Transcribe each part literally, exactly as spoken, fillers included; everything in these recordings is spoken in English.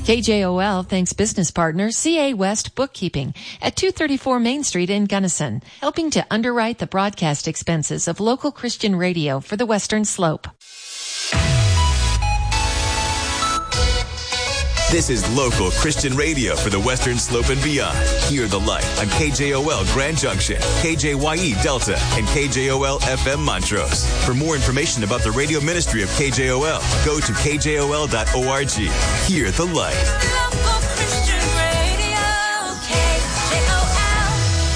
K J O L thanks business partner C A West Bookkeeping at two thirty-four Main Street in Gunnison, helping to underwrite the broadcast expenses of local Christian radio for the Western Slope. This is local Christian radio for the Western Slope and beyond. Hear the light on K J O L Grand Junction, K J Y E Delta, and K J O L F M Montrose. For more information about the radio ministry of K J O L, go to K J O L dot org. Hear the light. Local Christian radio, K J O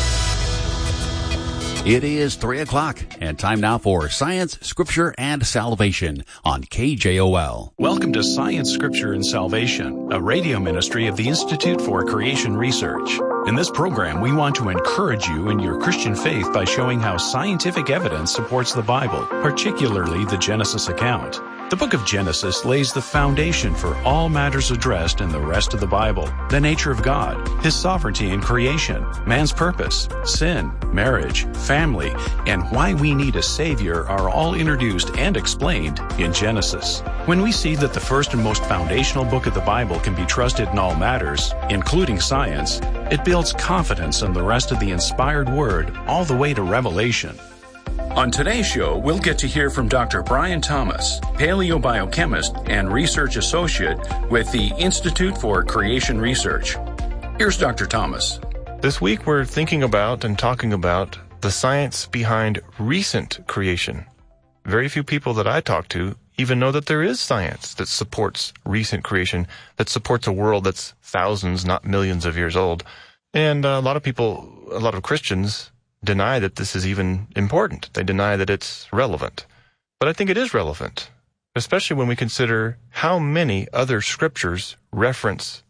L. It is three o'clock, and time now for Science, Scripture, and Salvation on K J O L. Welcome to Science, Scripture, and Salvation, a radio ministry of the Institute for Creation Research. In this program, we want to encourage you in your Christian faith by showing how scientific evidence supports the Bible, particularly the Genesis account. The book of Genesis lays the foundation for all matters addressed in the rest of the Bible: the nature of God, His sovereignty in creation, man's purpose, sin, marriage, family, and why we need a Savior are all introduced and explained in Genesis. When we see that the first and most foundational book of the Bible can be trusted in all matters, including science, it builds confidence in the rest of the inspired Word all the way to Revelation. On today's show, we'll get to hear from Doctor Brian Thomas, paleobiochemist and research associate with the Institute for Creation Research. Here's Doctor Thomas. This week we're thinking about and talking about the science behind recent creation. Very few people that I talk to even know that there is science that supports recent creation, that supports a world that's thousands, not millions of years old. And a lot of people, a lot of Christians, deny that this is even important. They deny that it's relevant. But I think it is relevant, especially when we consider how many other scriptures reference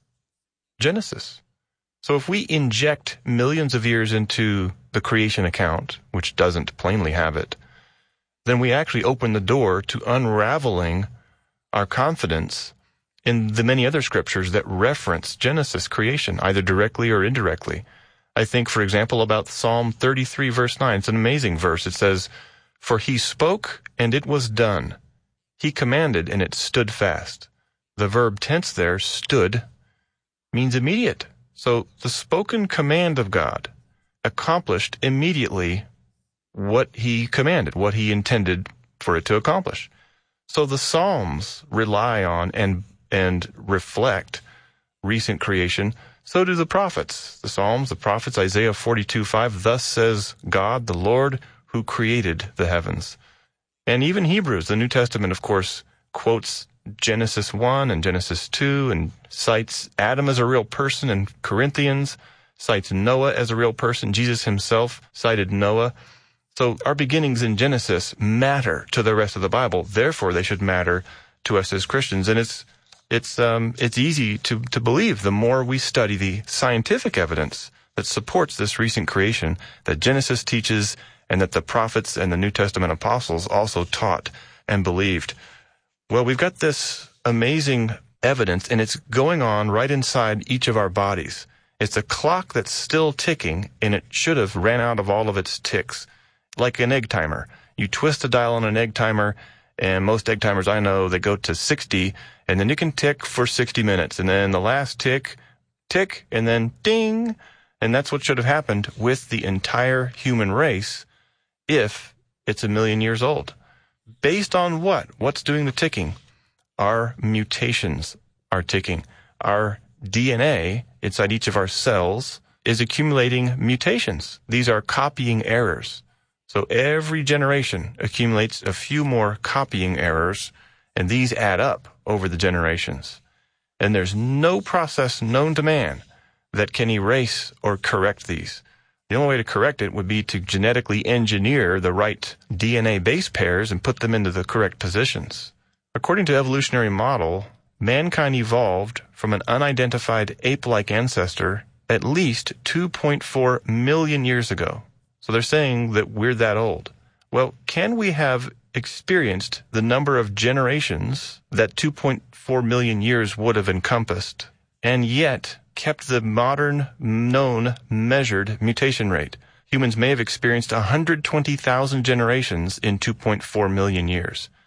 Genesis. So if we inject millions of years into the creation account, which doesn't plainly have it, then we actually open the door to unraveling our confidence in the many other scriptures that reference Genesis creation, either directly or indirectly. I think, for example, about Psalm thirty-three, verse nine. It's an amazing verse. It says, "For he spoke, and it was done. He commanded, and it stood fast." The verb tense there, stood, means immediate. So the spoken command of God accomplished immediately what he commanded, what he intended for it to accomplish. So the Psalms rely on and and reflect recent creation. So do the prophets, the Psalms, the prophets. Isaiah forty-two, five, "Thus says God, the Lord, who created the heavens." And even Hebrews, the New Testament, of course, quotes Genesis one and Genesis two and cites Adam as a real person, and Corinthians cites Noah as a real person. Jesus himself cited Noah. So our beginnings in Genesis matter to the rest of the Bible. Therefore, they should matter to us as Christians. And it's It's um it's easy to, to believe the more we study the scientific evidence that supports this recent creation that Genesis teaches and that the prophets and the New Testament apostles also taught and believed. Well, we've got this amazing evidence, and it's going on right inside each of our bodies. It's a clock that's still ticking, and it should have ran out of all of its ticks, like an egg timer. You twist a dial on an egg timer, and most egg timers I know, they go to sixty, and then you can tick for sixty minutes. And then the last tick, tick, and then ding. And that's what should have happened with the entire human race if it's a million years old. Based on what? What's doing the ticking? Our mutations are ticking. Our D N A inside each of our cells is accumulating mutations. These are copying errors. So every generation accumulates a few more copying errors, and these add up over the generations. And there's no process known to man that can erase or correct these. The only way to correct it would be to genetically engineer the right D N A base pairs and put them into the correct positions. According to evolutionary model, mankind evolved from an unidentified ape-like ancestor at least two point four million years ago. So they're saying that we're that old. Well, can we have experienced the number of generations that two point four million years would have encompassed, and yet kept the modern known measured mutation rate? Humans may have experienced one hundred twenty thousand generations in two point four million years.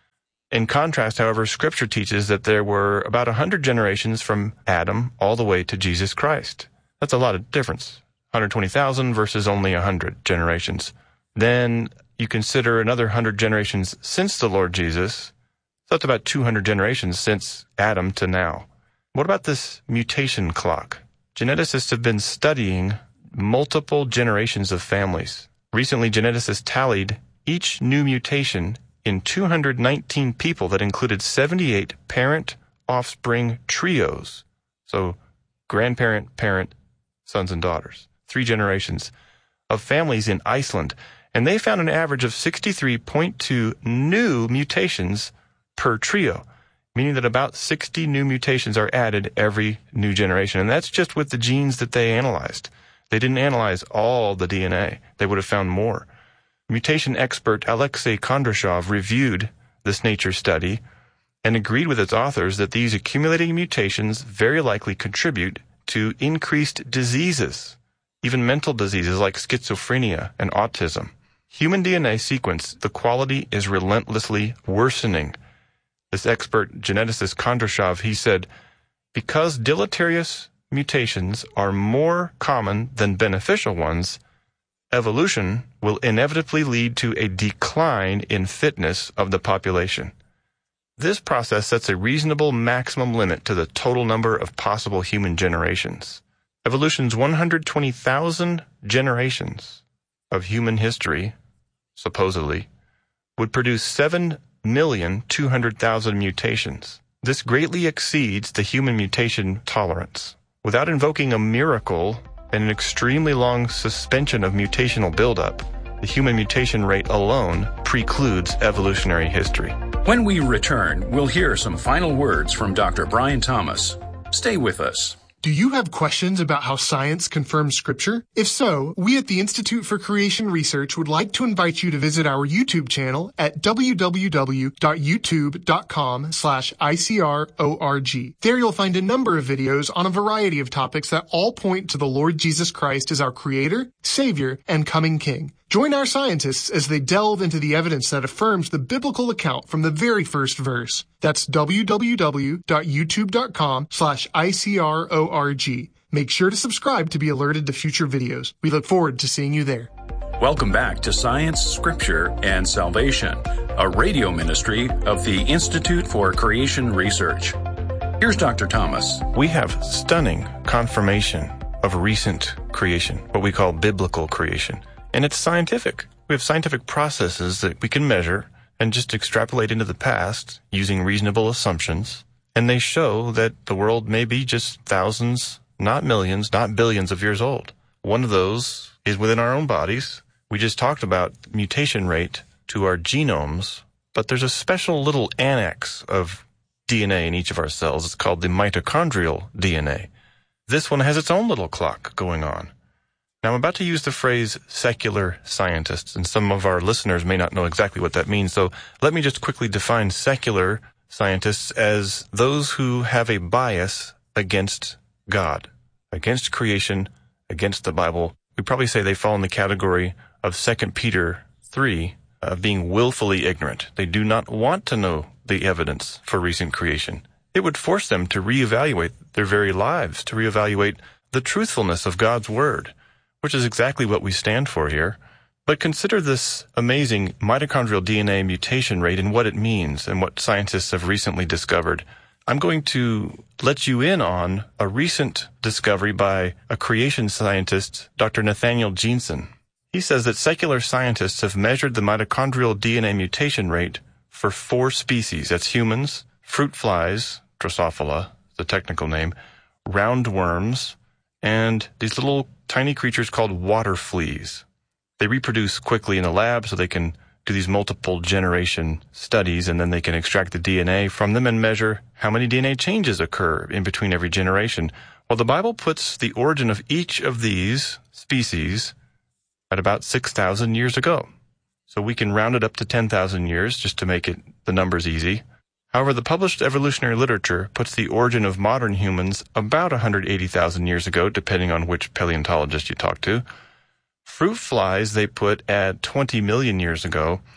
In contrast, however, Scripture teaches that there were about one hundred generations from Adam all the way to Jesus Christ. That's a lot of difference. one hundred twenty thousand versus only one hundred generations. Then you consider another one hundred generations since the Lord Jesus. So that's about two hundred generations since Adam to now. What about this mutation clock? Geneticists have been studying multiple generations of families. Recently, geneticists tallied each new mutation in two hundred nineteen people that included seventy-eight parent-offspring trios. So grandparent, parent, sons and daughters. Three generations of families in Iceland. And they found an average of sixty-three point two new mutations per trio, meaning that about sixty new mutations are added every new generation. And that's just with the genes that they analyzed. They didn't analyze all the D N A. They would have found more. Mutation expert Alexei Kondrashov reviewed this Nature study and agreed with its authors that these accumulating mutations very likely contribute to increased diseases, even mental diseases like schizophrenia and autism. Human D N A sequence, the quality is relentlessly worsening. This expert geneticist Kondrashov, he said, because deleterious mutations are more common than beneficial ones, evolution will inevitably lead to a decline in fitness of the population. This process sets a reasonable maximum limit to the total number of possible human generations. Evolution's one hundred twenty thousand generations of human history, supposedly, would produce seven million two hundred thousand mutations. This greatly exceeds the human mutation tolerance. Without invoking a miracle and an extremely long suspension of mutational buildup, the human mutation rate alone precludes evolutionary history. When we return, we'll hear some final words from Doctor Brian Thomas. Stay with us. Do you have questions about how science confirms Scripture? If so, we at the Institute for Creation Research would like to invite you to visit our YouTube channel at w w w dot youtube dot com slash I C R O R G. There you'll find a number of videos on a variety of topics that all point to the Lord Jesus Christ as our Creator, Savior, and coming King. Join our scientists as they delve into the evidence that affirms the biblical account from the very first verse. That's w w w dot youtube dot com slash I C R O R G. Make sure to subscribe to be alerted to future videos. We look forward to seeing you there. Welcome back to Science, Scripture, and Salvation, a radio ministry of the Institute for Creation Research. Here's Doctor Thomas. We have stunning confirmation of recent creation, what we call biblical creation. And it's scientific. We have scientific processes that we can measure and just extrapolate into the past using reasonable assumptions. And they show that the world may be just thousands, not millions, not billions of years old. One of those is within our own bodies. We just talked about mutation rate to our genomes, but there's a special little annex of D N A in each of our cells. It's called the mitochondrial D N A. This one has its own little clock going on. Now, I'm about to use the phrase secular scientists, and some of our listeners may not know exactly what that means, so let me just quickly define secular scientists as those who have a bias against God, against creation, against the Bible. We probably say they fall in the category of Second Peter three, of being willfully ignorant. They do not want to know the evidence for recent creation. It would force them to reevaluate their very lives, to reevaluate the truthfulness of God's Word, which is exactly what we stand for here. But consider this amazing mitochondrial D N A mutation rate and what it means and what scientists have recently discovered. I'm going to let you in on a recent discovery by a creation scientist, Doctor Nathaniel Jeanson. He says that secular scientists have measured the mitochondrial D N A mutation rate for four species. That's humans, fruit flies, Drosophila, the technical name, roundworms, and these little tiny creatures called water fleas. They reproduce quickly in the lab, so they can do these multiple generation studies, and then they can extract the D N A from them and measure how many D N A changes occur in between every generation. Well, the Bible puts the origin of each of these species at about six thousand years ago. So we can round it up to ten thousand years just to make it the numbers easy. However, the published evolutionary literature puts the origin of modern humans about one hundred eighty thousand years ago, depending on which paleontologist you talk to. Fruit flies they put at twenty million years ago.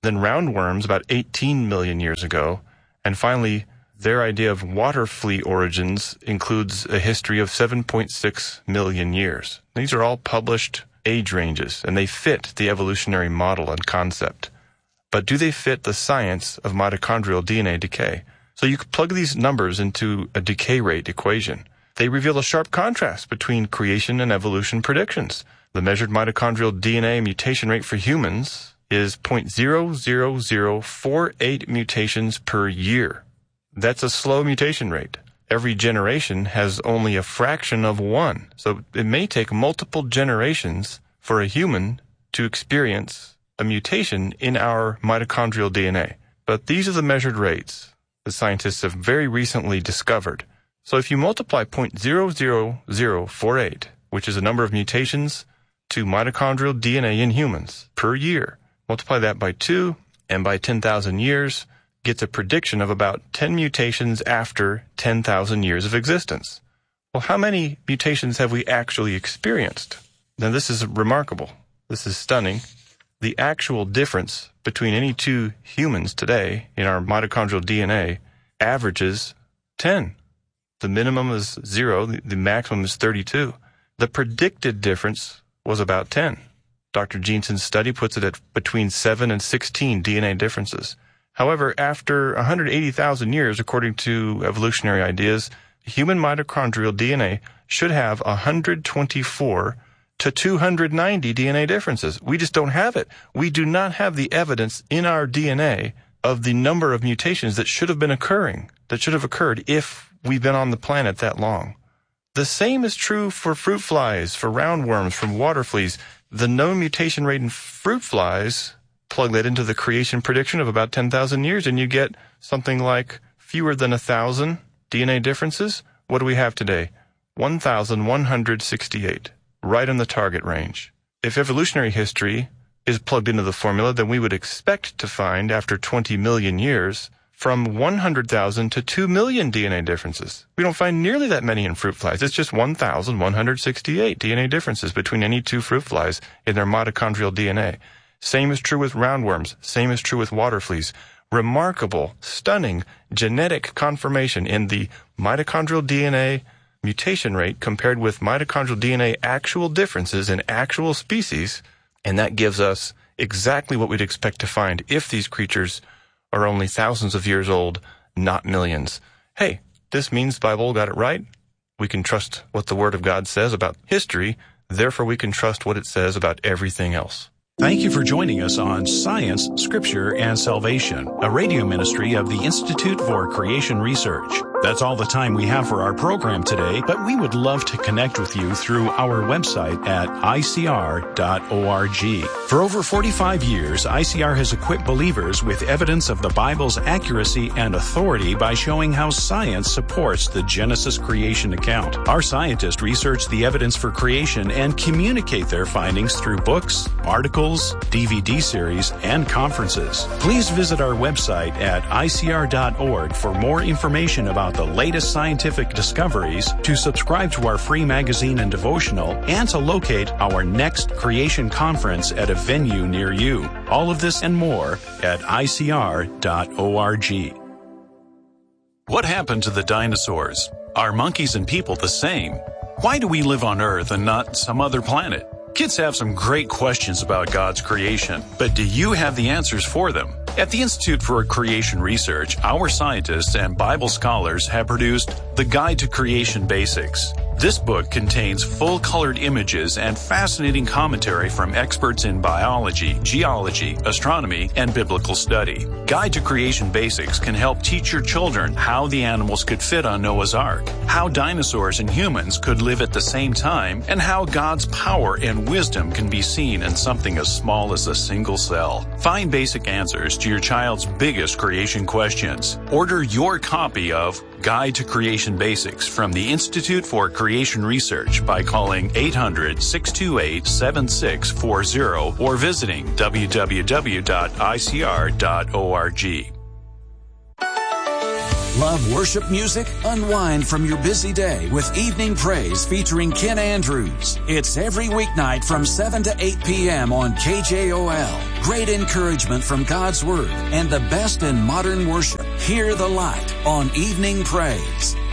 then roundworms about eighteen million years ago, and finally, their idea of water flea origins includes a history of seven point six million years. These are all published age ranges, and they fit the evolutionary model and concept. But do they fit the science of mitochondrial D N A decay? So you could plug these numbers into a decay rate equation. They reveal a sharp contrast between creation and evolution predictions. The measured mitochondrial D N A mutation rate for humans is zero point zero zero zero four eight mutations per year. That's a slow mutation rate. Every generation has only a fraction of one. So it may take multiple generations for a human to experience a mutation in our mitochondrial D N A. But these are the measured rates the scientists have very recently discovered. So if you multiply zero point zero zero zero four eight, which is the number of mutations to mitochondrial D N A in humans per year, multiply that by two, and by ten thousand years, gets a prediction of about ten mutations after ten thousand years of existence. Well, how many mutations have we actually experienced? Now, this is remarkable. This is stunning. The actual difference between any two humans today in our mitochondrial D N A averages ten. The minimum is zero. The maximum is thirty-two. The predicted difference was about ten. Doctor Jeanson's study puts it at between seven and sixteen D N A differences. However, after one hundred eighty thousand years, according to evolutionary ideas, human mitochondrial D N A should have one hundred twenty-four to two hundred ninety D N A differences. We just don't have it. We do not have the evidence in our D N A of the number of mutations that should have been occurring, that should have occurred if we've been on the planet that long. The same is true for fruit flies, for roundworms, from water fleas. The known mutation rate in fruit flies, plug that into the creation prediction of about ten thousand years, and you get something like fewer than one thousand D N A differences. What do we have today? one thousand one hundred sixty-eight, right in the target range. If evolutionary history is plugged into the formula, then we would expect to find, after twenty million years, from one hundred thousand to two million D N A differences. We don't find nearly that many in fruit flies. It's just one thousand one hundred sixty-eight D N A differences between any two fruit flies in their mitochondrial D N A. Same is true with roundworms. Same is true with water fleas. Remarkable, stunning genetic confirmation in the mitochondrial D N A mutation rate compared with mitochondrial D N A actual differences in actual species, and that gives us exactly what we'd expect to find if these creatures are only thousands of years old, not millions. Hey, this means the Bible got it right. We can trust what the Word of God says about history, therefore we can trust what it says about everything else. Thank you for joining us on Science, Scripture, and Salvation, a radio ministry of the Institute for Creation Research. That's all the time we have for our program today, but we would love to connect with you through our website at I C R dot org. For over forty-five years, I C R has equipped believers with evidence of the Bible's accuracy and authority by showing how science supports the Genesis creation account. Our scientists research the evidence for creation and communicate their findings through books, articles, D V D series, and conferences. Please visit our website at I C R dot org for more information about the latest scientific discoveries, to subscribe to our free magazine and devotional, and to locate our next creation conference at a venue near you. All of this and more at I C R dot org. What happened to the dinosaurs? Are monkeys and people the same? Why do we live on Earth and not some other planet? Kids have some great questions about God's creation, but do you have the answers for them? At the Institute for Creation Research, our scientists and Bible scholars have produced The Guide to Creation Basics. This book contains full-colored images and fascinating commentary from experts in biology, geology, astronomy, and biblical study. Guide to Creation Basics can help teach your children how the animals could fit on Noah's Ark, how dinosaurs and humans could live at the same time, and how God's power and wisdom can be seen in something as small as a single cell. Find basic answers to your child's biggest creation questions. Order your copy of Guide to Creation Basics from the Institute for Creation Research by calling eight hundred, six two eight, seven six four zero or visiting w w w dot I C R dot org. Love worship music? Unwind from your busy day with Evening Praise featuring Ken Andrews. It's every weeknight from seven to eight p.m. on K J O L. Great encouragement from God's Word and the best in modern worship. Hear the light on Evening Praise.